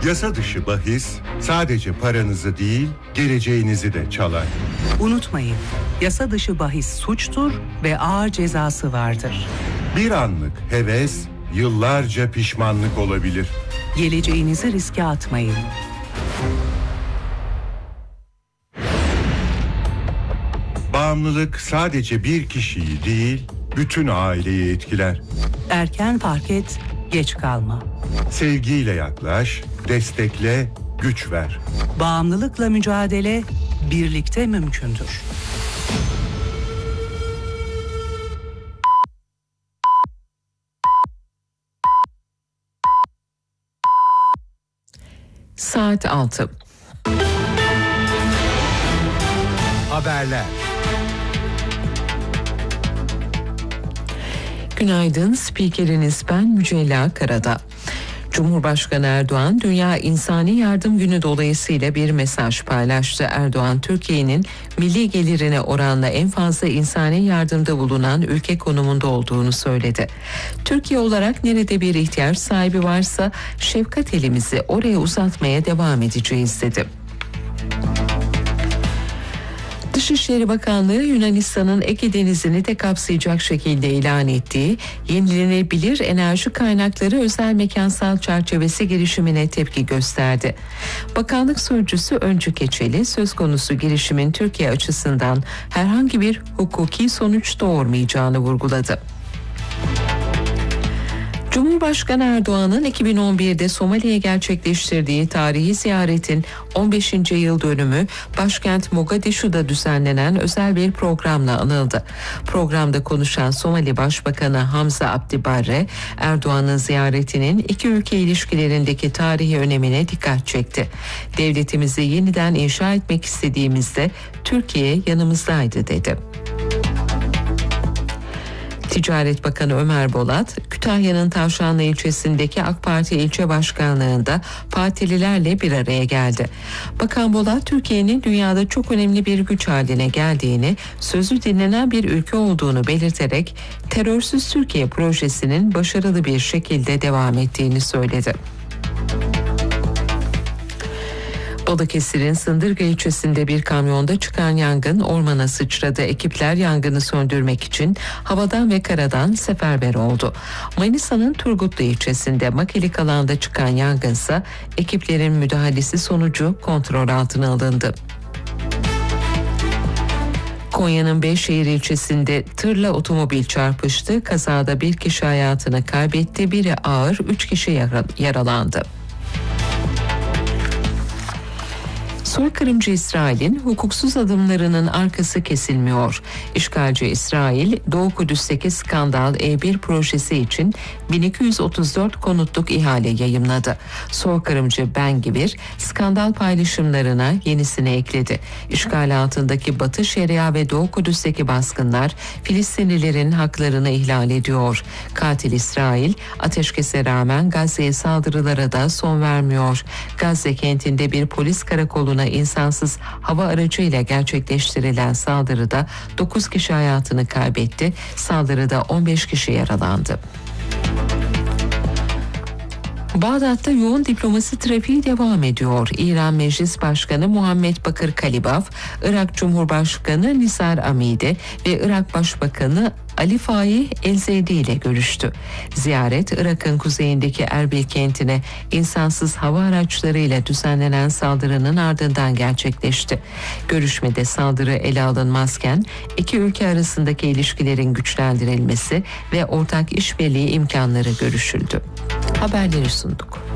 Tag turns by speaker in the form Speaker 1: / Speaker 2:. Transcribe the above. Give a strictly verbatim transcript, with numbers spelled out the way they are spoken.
Speaker 1: Yasa dışı bahis sadece paranızı değil, geleceğinizi de çalar.
Speaker 2: Unutmayın, yasa dışı bahis suçtur ve ağır cezası vardır.
Speaker 1: Bir anlık heves, yıllarca pişmanlık olabilir.
Speaker 2: Geleceğinizi riske atmayın.
Speaker 1: Bağımlılık sadece bir kişiyi değil, bütün aileyi etkiler.
Speaker 2: Erken fark et, geç kalma.
Speaker 1: Sevgiyle yaklaş, destekle, güç ver.
Speaker 2: Bağımlılıkla mücadele birlikte mümkündür.
Speaker 3: Saat altı.
Speaker 4: Haberler.
Speaker 3: Günaydın, spikeriniz ben Mücella Karada. Cumhurbaşkanı Erdoğan, Dünya İnsani Yardım Günü dolayısıyla bir mesaj paylaştı. Erdoğan, Türkiye'nin milli gelirine oranla en fazla insani yardımda bulunan ülke konumunda olduğunu söyledi. Türkiye olarak nerede bir ihtiyaç sahibi varsa şefkat elimizi oraya uzatmaya devam edeceğiz dedi. Dışişleri Bakanlığı, Yunanistan'ın Ege Denizi'ni de kapsayacak şekilde ilan ettiği yenilenebilir enerji kaynakları özel mekansal çerçevesi girişimine tepki gösterdi. Bakanlık sözcüsü Öncü Keçeli, söz konusu girişimin Türkiye açısından herhangi bir hukuki sonuç doğurmayacağını vurguladı. Cumhurbaşkanı Erdoğan'ın iki bin on birde Somali'ye gerçekleştirdiği tarihi ziyaretin on beşinci yıl dönümü başkent Mogadishu'da düzenlenen özel bir programla anıldı. Programda konuşan Somali Başbakanı Hamza Abdi Barre, Erdoğan'ın ziyaretinin iki ülke ilişkilerindeki tarihi önemine dikkat çekti. Devletimizi yeniden inşa etmek istediğimizde Türkiye yanımızdaydı dedi. Ticaret Bakanı Ömer Bolat, Kütahya'nın Tavşanlı ilçesindeki AK Parti ilçe başkanlığında partililerle bir araya geldi. Bakan Bolat, Türkiye'nin dünyada çok önemli bir güç haline geldiğini, sözü dinlenen bir ülke olduğunu belirterek terörsüz Türkiye projesinin başarılı bir şekilde devam ettiğini söyledi. Balıkesir'in Sındırga ilçesinde bir kamyonda çıkan yangın ormana sıçradı. Ekipler yangını söndürmek için havadan ve karadan seferber oldu. Manisa'nın Turgutlu ilçesinde makilik alanda çıkan yangınsa ekiplerin müdahalesi sonucu kontrol altına alındı. Konya'nın Beyşehir ilçesinde tırla otomobil çarpıştı. Kazada bir kişi hayatını kaybetti, biri ağır, üç kişi yaralandı. Soykırımcı İsrail'in hukuksuz adımlarının arkası kesilmiyor. İşgalci İsrail, Doğu Kudüs'teki Skandal E bir projesi için bin iki yüz otuz dört konutluk ihale yayımladı. Soykırımcı Ben Gvir, skandal paylaşımlarına yenisini ekledi. İşgal altındaki Batı Şeria ve Doğu Kudüs'teki baskınlar Filistinlilerin haklarını ihlal ediyor. Katil İsrail, ateşkese rağmen Gazze'ye saldırılara da son vermiyor. Gazze kentinde bir polis karakoluna insansız hava aracıyla gerçekleştirilen saldırıda dokuz kişi hayatını kaybetti. Saldırıda on beş kişi yaralandı. Bağdat'ta yoğun diplomasi trafiği devam ediyor. İran Meclis Başkanı Muhammed Bakır Kalibaf, Irak Cumhurbaşkanı Nisar Amidi ve Irak Başbakanı Ali Faih El-Zeydi ile görüştü. Ziyaret, Irak'ın kuzeyindeki Erbil kentine insansız hava araçlarıyla düzenlenen saldırının ardından gerçekleşti. Görüşmede saldırı ele alınmazken iki ülke arasındaki ilişkilerin güçlendirilmesi ve ortak işbirliği imkanları görüşüldü. Haberleri sunduk.